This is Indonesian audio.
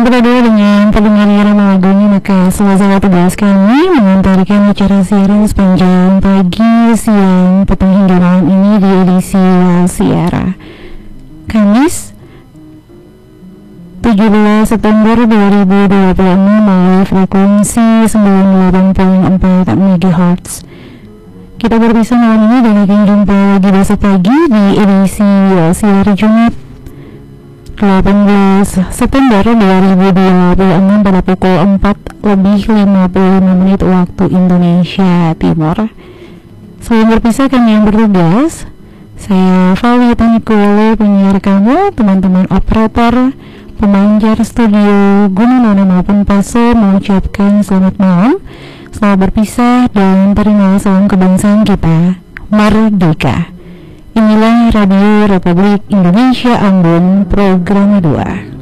Berbeda dengan pendengar irama lagunya, maka selesai tugas kami mengantarkan acara siaran sepanjang pagi, siang, petang hingga malam ini di edisi Siara Kamis 17 September 2026 melalui frekuensi 98.4 MHz. Kita berpisah malam ini dan akan jumpa lagi besok pagi di edisi Siara Jumat 18 September 2026 pada pukul 4:55 waktu Indonesia Timur. Sebelum berpisah, kami yang bertugas, saya Fali Tanikule, penyiar kamu, teman-teman operator, pemancar studio Gunung maupun Paso mengucapkan selamat malam, selamat berpisah, dan terima salam kebangsaan kita, Merdeka. Inilah Radio Republik Indonesia Ambon, program 2.